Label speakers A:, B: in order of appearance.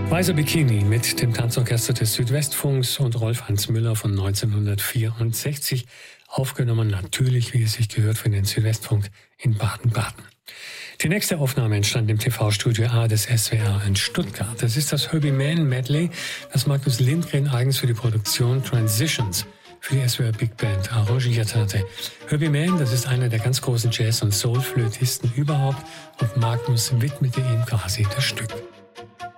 A: Weißer Bikini mit dem Tanzorchester des Südwestfunks und Rolf Hans Müller von 1964. Aufgenommen natürlich, wie es sich gehört, für den Südwestfunk in Baden-Baden. Die nächste Aufnahme entstand im TV-Studio A des SWR in Stuttgart. Das ist das Herbie Mann Medley, das Markus Lindgren eigens für die Produktion Transitions für die SWR Big Band arrangiert hatte. Herbie Mann, das ist einer der ganz großen Jazz- und Soul-Flötisten überhaupt und Magnus widmete ihm quasi das Stück.